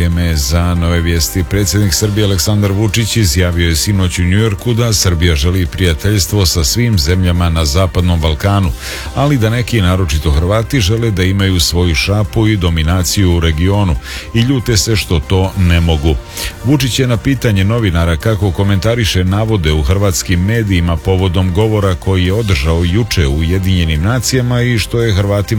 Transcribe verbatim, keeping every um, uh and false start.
vrijeme za nove vijesti. Predsjednik Srbije Aleksandar Vučić izjavio je sinoć u Njujorku da Srbija želi prijateljstvo sa svim zemljama na Zapadnom Balkanu, ali da neki, naročito Hrvati, žele da imaju svoju šapu i dominaciju u regionu i ljute se što to ne mogu. Vučić je na pitanje novinara kako komentariše navode u hrvatskim medijima povodom govora koji je održao juče u Ujedinjenim nacijama i što je Hrvatima